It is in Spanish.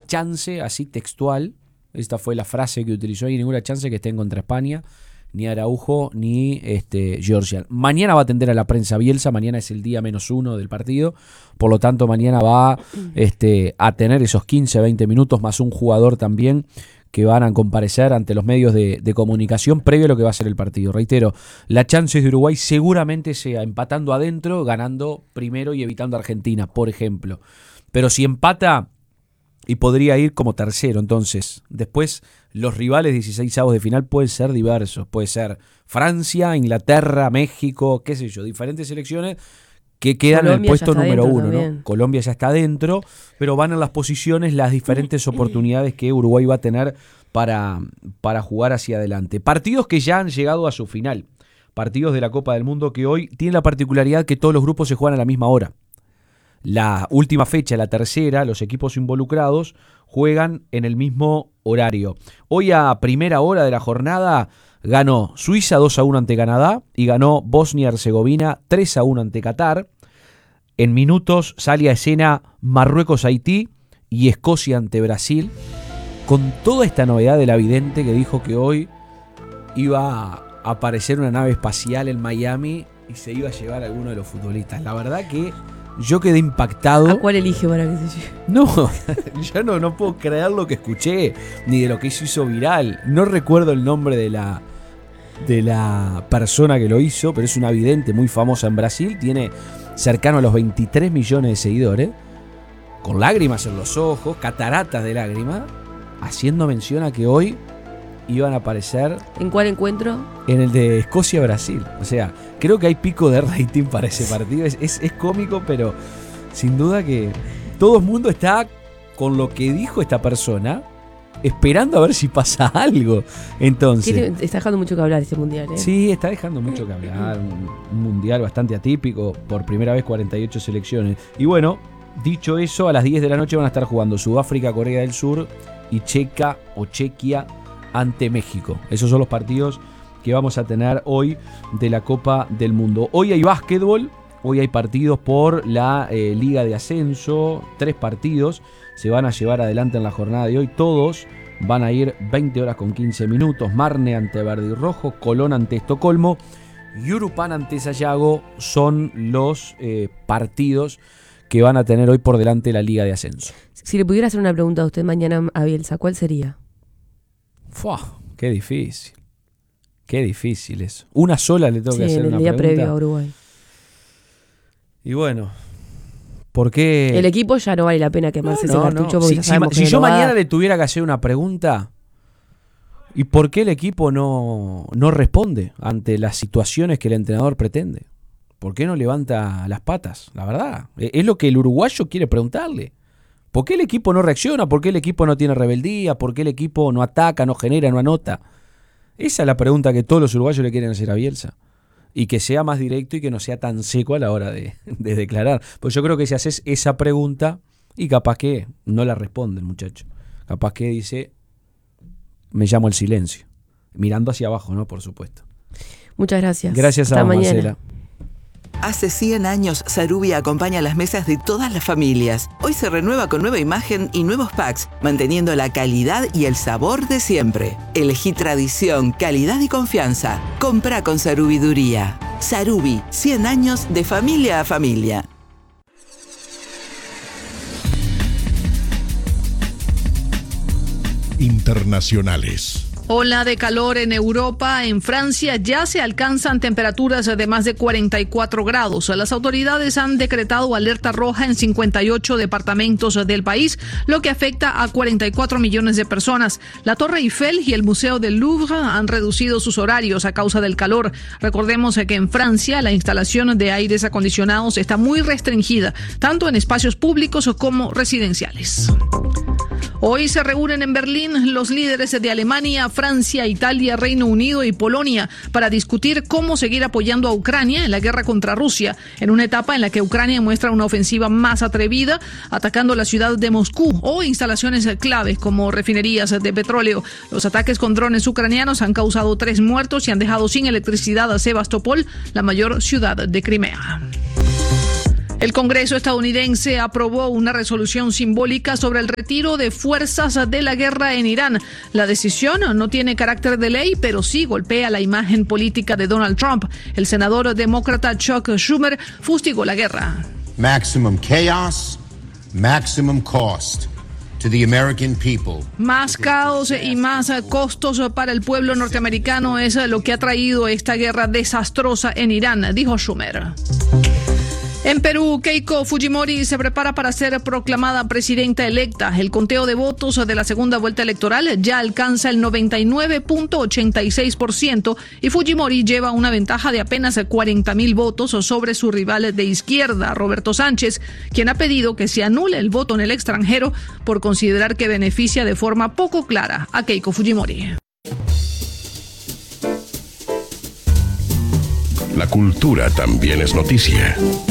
chance, así textual, esta fue la frase que utilizó, hay ninguna chance que estén contra España, ni Araujo, ni Georgia. Mañana va a atender a la prensa Bielsa, mañana es el día -1 del partido, por lo tanto mañana va a tener esos 15, 20 minutos, más un jugador también, que van a comparecer ante los medios de comunicación previo a lo que va a ser el partido. Reitero, la chance de Uruguay seguramente sea empatando adentro, ganando primero y evitando a Argentina, por ejemplo. Pero si empata, y podría ir como tercero, entonces después los rivales 16avos de final pueden ser diversos, puede ser Francia, Inglaterra, México, qué sé yo, diferentes selecciones que quedan en el puesto número 1, ¿no? Colombia ya está adentro, pero van en las posiciones las diferentes oportunidades que Uruguay va a tener para jugar hacia adelante. Partidos que ya han llegado a su final, partidos de la Copa del Mundo que hoy tienen la particularidad que todos los grupos se juegan a la misma hora. La última fecha, la tercera, los equipos involucrados juegan en el mismo horario. Hoy a primera hora de la jornada ganó Suiza 2-1 ante Canadá y ganó Bosnia-Herzegovina 3-1 ante Qatar. En minutos sale a escena Marruecos-Haití y Escocia ante Brasil. Con toda esta novedad de la vidente que dijo que hoy iba a aparecer una nave espacial en Miami y se iba a llevar a alguno de los futbolistas. La verdad que yo quedé impactado. ¿A cuál elige para que se lleve? No, yo no puedo creer lo que escuché, ni de lo que se hizo viral. No recuerdo el nombre de la persona que lo hizo, pero es una vidente muy famosa en Brasil. Tiene cercano a los 23 millones de seguidores, con lágrimas en los ojos, cataratas de lágrimas, haciendo mención a que hoy iban a aparecer... ¿En cuál encuentro? En el de Escocia-Brasil. O sea, creo que hay pico de rating para ese partido. Es cómico, pero sin duda que todo el mundo está con lo que dijo esta persona, esperando a ver si pasa algo. Entonces, está dejando mucho que hablar este mundial, ¿eh? Sí, está dejando mucho que hablar. Un mundial bastante atípico. Por primera vez 48 selecciones. Y bueno, dicho eso, a las 10 de la noche van a estar jugando Sudáfrica, Corea del Sur y Chequia ante México. Esos son los partidos que vamos a tener hoy de la Copa del Mundo. Hoy hay básquetbol, hoy hay partidos por la Liga de Ascenso, 3 partidos se van a llevar adelante en la jornada de hoy, todos van a ir 20 horas con 15 minutos, Marne ante Verde y Rojo, Colón ante Estocolmo y Urupán ante Sayago son los partidos que van a tener hoy por delante la Liga de Ascenso. Si le pudiera hacer una pregunta a usted mañana a Bielsa, ¿cuál sería? Qué difícil. Qué difícil eso. Una sola le tengo que hacer una pregunta. Sí, el día previo a Uruguay. Y bueno, ¿por qué? El equipo ya no vale la pena quemarse ese cartucho porque si yo mañana le tuviera que hacer una pregunta, ¿y por qué el equipo no responde ante las situaciones que el entrenador pretende? ¿Por qué no levanta las patas? La verdad, es lo que el uruguayo quiere preguntarle. ¿Por qué el equipo no reacciona? ¿Por qué el equipo no tiene rebeldía? ¿Por qué el equipo no ataca, no genera, no anota? Esa es la pregunta que todos los uruguayos le quieren hacer a Bielsa. Y que sea más directo y que no sea tan seco a la hora de declarar. Pues yo creo que si haces esa pregunta, y capaz que no la responde el muchacho. Capaz que dice, me llamo el silencio. Mirando hacia abajo, ¿no? Por supuesto. Muchas gracias. Gracias a vos, Marcela. Hace 100 años, Sarubia acompaña las mesas de todas las familias. Hoy se renueva con nueva imagen y nuevos packs, manteniendo la calidad y el sabor de siempre. Elegí tradición, calidad y confianza. Compra con Sarubiduría. Sarubi, 100 años de familia a familia. Internacionales. Ola de calor en Europa. En Francia ya se alcanzan temperaturas de más de 44 grados. Las autoridades han decretado alerta roja en 58 departamentos del país, lo que afecta a 44 millones de personas. La Torre Eiffel y el Museo del Louvre han reducido sus horarios a causa del calor. Recordemos que en Francia la instalación de aires acondicionados está muy restringida, tanto en espacios públicos como residenciales. Hoy se reúnen en Berlín los líderes de Alemania, Francia, Italia, Reino Unido y Polonia para discutir cómo seguir apoyando a Ucrania en la guerra contra Rusia, en una etapa en la que Ucrania muestra una ofensiva más atrevida, atacando la ciudad de Moscú o instalaciones claves como refinerías de petróleo. Los ataques con drones ucranianos han causado 3 muertos y han dejado sin electricidad a Sebastopol, la mayor ciudad de Crimea. El Congreso estadounidense aprobó una resolución simbólica sobre el retiro de fuerzas de la guerra en Irán. La decisión no tiene carácter de ley, pero sí golpea la imagen política de Donald Trump. El senador demócrata Chuck Schumer fustigó la guerra. Maximum chaos, maximum cost. To the American people. Más caos y más costos para el pueblo norteamericano es lo que ha traído esta guerra desastrosa en Irán, dijo Schumer. En Perú, Keiko Fujimori se prepara para ser proclamada presidenta electa. El conteo de votos de la segunda vuelta electoral ya alcanza el 99.86% y Fujimori lleva una ventaja de apenas 40.000 votos sobre su rival de izquierda, Roberto Sánchez, quien ha pedido que se anule el voto en el extranjero por considerar que beneficia de forma poco clara a Keiko Fujimori. La cultura también es noticia.